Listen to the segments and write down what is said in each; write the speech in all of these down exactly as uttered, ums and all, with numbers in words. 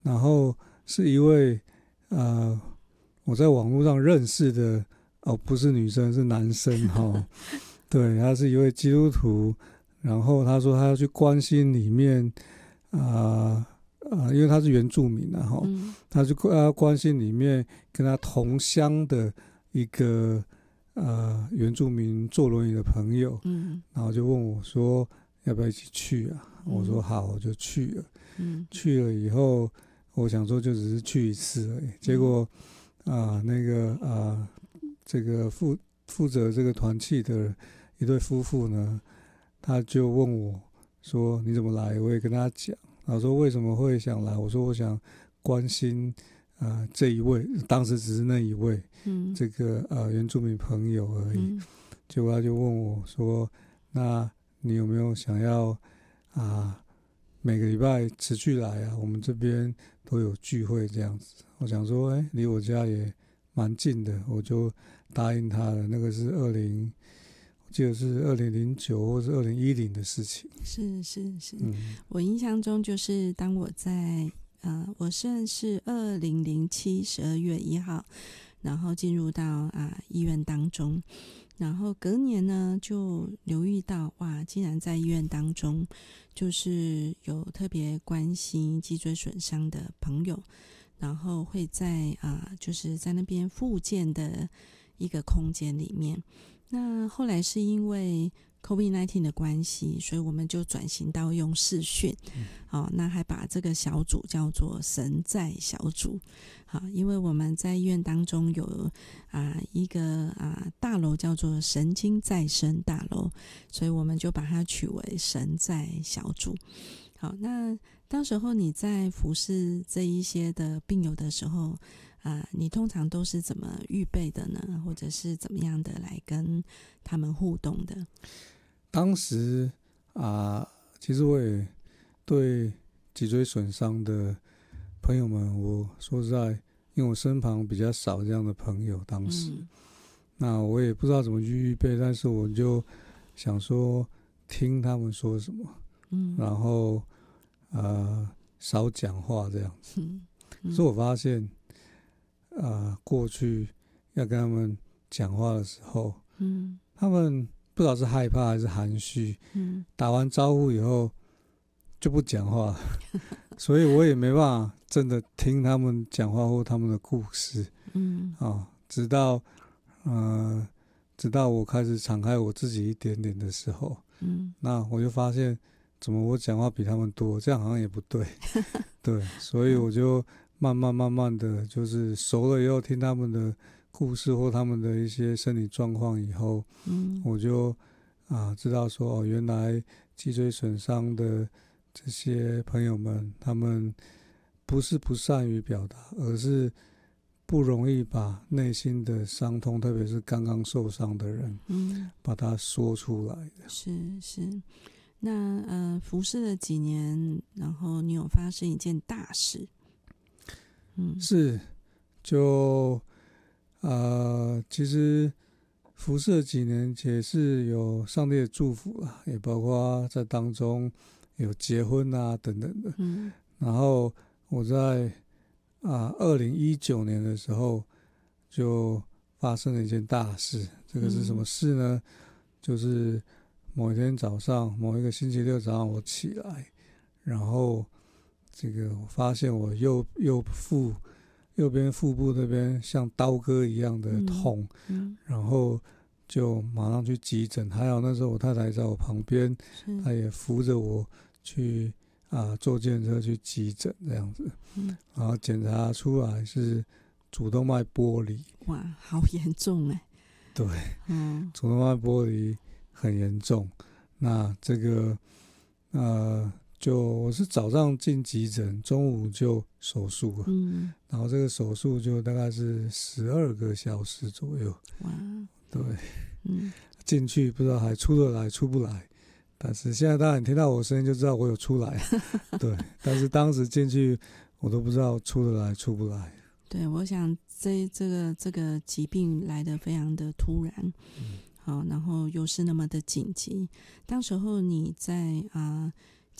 然后是一位呃我在网络上认识的哦，不是女生是男生哈、哦，对，他是一位基督徒，然后他说他要去关心里面啊。呃呃，因为他是原住民啊，哈、嗯，他就要关心里面跟他同乡的一个呃原住民坐轮椅的朋友，嗯，然后就问我说要不要一起去啊？嗯、我说好，我就去了。嗯，去了以后，我想说就只是去一次而已，结果啊、呃，那个啊、呃，这个负负责这个团契的一对夫妇呢，他就问我说你怎么来？我也跟他讲。然后说为什么会想来？我说我想关心呃这一位，当时只是那一位，嗯，这个呃原住民朋友而已。嗯、结果他就问我说：“那你有没有想要啊、呃、每个礼拜持续来啊？我们这边都有聚会这样子。”我想说，哎，离我家也蛮近的，我就答应他了。那个是二零。我记得是二零零九或是二零一零的事情。 是是是、嗯，我印象中就是当我在呃，我算是二零零七十二月一号，然后进入到啊、呃、医院当中，然后隔年呢就留意到哇，竟然在医院当中就是有特别关心脊椎损伤的朋友，然后会在啊、呃、就是在那边复健的一个空间里面。那后来是因为 COVID 十九 的关系，所以我们就转型到用视讯、嗯哦、那还把这个小组叫做神在小组、哦、因为我们在医院当中有、啊、一个、啊、大楼叫做神经再生大楼，所以我们就把它取为神在小组。好，那当时候你在服侍这一些的病友的时候啊，你通常都是怎么预备的呢？或者是怎么样的来跟他们互动的？ 当时啊，其实我也对脊椎损伤的朋友们，我说实在，因为我身旁比较少这样的朋友，当时，嗯、那我也不知道怎么去预备，但是我就想说听他们说什么，嗯，然后呃少讲话这样子。嗯嗯、所以我发现。呃，过去要跟他们讲话的时候，嗯，他们不知道是害怕还是含蓄，嗯，打完招呼以后就不讲话了，所以我也没办法真的听他们讲话或他们的故事，嗯，啊，直到呃，直到我开始敞开我自己一点点的时候，嗯，那我就发现怎么我讲话比他们多，这样好像也不对，对，所以我就。慢慢慢慢的就是熟了以后，听他们的故事或他们的一些身体状况以后，嗯，我就啊知道说哦，原来脊椎损伤的这些朋友们，他们不是不善于表达，而是不容易把内心的伤痛，特别是刚刚受伤的人，嗯，把它说出来的。 是是，那呃，服侍了几年，然后你有发生一件大事。 嗯、是，就呃，其实服侍了几年也是有上帝的祝福啦，也包括在当中有结婚啊等等的。嗯，然后我在啊二零一九年的时候就发生了一件大事。这个是什么事呢？嗯、就是某一天早上，某一个星期六早上，我起来，然后。这个我发现我右右腹右边腹部那边像刀割一样的痛，嗯嗯、然后就马上去急诊。还好那时候我太太在我旁边，她也扶着我去啊坐计程车去急诊这样子，嗯、然后检查出来是主动脉剥离。 哇，好严重哎！ 对，嗯，主动脉剥离很严重。那这个呃。就我是早上进急诊，中午就手术了，嗯，然后这个手术就大概是十二个小时左右，哇，对，嗯，进去不知道还出得来出不来，但是现在当然你听到我声音就知道我有出来，对，但是当时进去我都不知道出得来出不来。 对，我想这这个这个疾病来得非常的突然，嗯，好，然后又是那么的紧急，当时候你在啊。呃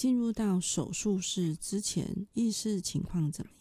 进入到手术室之前，意识情况怎么样？